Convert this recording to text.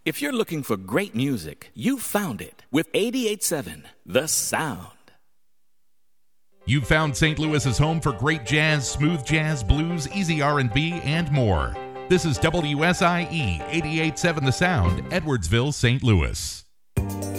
If you're looking for great music, you found it with 88.7 The Sound. You've found St. Louis's home for great jazz, smooth jazz, blues, easy R&B, and more. This is WSIE 88.7 The Sound, Edwardsville, St. Louis.